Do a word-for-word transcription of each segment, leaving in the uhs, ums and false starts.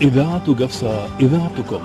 إذاعة قفصة، إذاعتكم.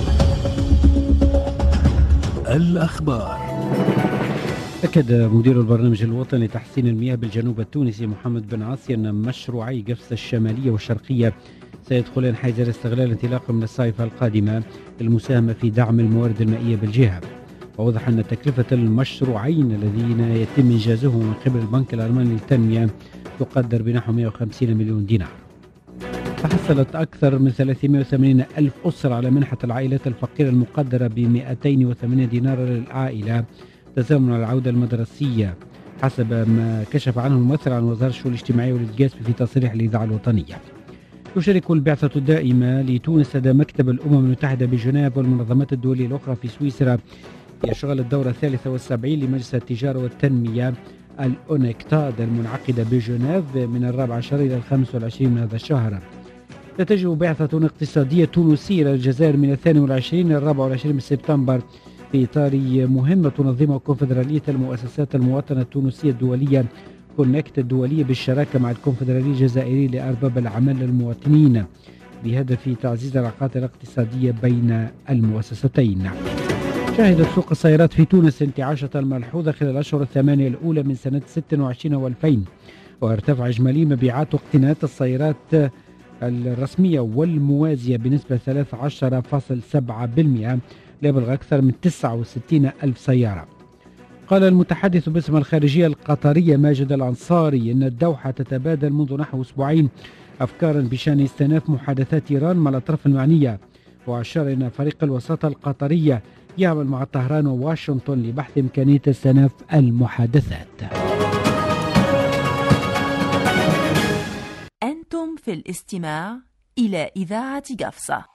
الأخبار. أكد مدير البرنامج الوطني لتحسين المياه بالجنوب التونسي محمد بن عاصي أن مشروعي قفصة الشمالية والشرقية سيدخلان حيز الاستغلال انطلاقا من الصيف القادمة للمساهمة في دعم الموارد المائية بالجهة. ووضح أن تكلفة المشروعين الذين يتم إنجازهم من قبل البنك الألماني للتنمية تقدر بنحو مئة وخمسين مليون دينار. تحصلت أكثر من ثلاثمئة وثمانين ألف أسرة على منحة العائلات الفقيرة المقدرة ب مئتين وثمانية دينار للعائلة تزامن العودة المدرسية، حسب ما كشف عنه الممثل عن وزارة الشؤون الاجتماعية والإسكان في تصريح الإذاعة الوطنية. تشارك البعثة الدائمة لتونس لدى مكتب الأمم المتحدة بجنيف والمنظمات الدولية الأخرى في سويسرا في إشغال الدورة الثالثة والسبعين لمجلس التجارة والتنمية الأونكتاد المنعقدة بجنيف من الرابع عشر إلى الخامس والعشرين من هذا الشهر. تتجه بعثة اقتصادية تونسية إلى الجزائر من الثاني والعشرين إلى الرابع والعشرين من سبتمبر في إطار مهمة تنظمها كونفدرالية المؤسسات المواطنة التونسية الدولية كونكت الدولية بالشراكة مع الكونفدرالية الجزائرية لأرباب الأعمال المواطنين بهدف تعزيز العلاقات الاقتصادية بين المؤسستين. شهدت سوق السيارات في تونس انتعاشة ملحوظة خلال الأشهر الثمانية الأولى من سنة ستة وعشرين وألفين، وارتفع إجمالي مبيعات واقتناءات السيارات الرسمية والموازية بنسبة ثلاثة عشر فاصلة سبعة بالمئة ليبلغ أكثر من تسعة وستين ألف سيارة. قال المتحدث باسم الخارجية القطرية ماجد الأنصاري إن الدوحة تتبادل منذ نحو أسبوعين أفكارا بشأن استئناف محادثات إيران مع الأطراف المعنية، وأشار إن فريق الوساطة القطرية يعمل مع طهران وواشنطن لبحث إمكانية استئناف المحادثات. أنتم في الاستماع إلى إذاعة قفصة.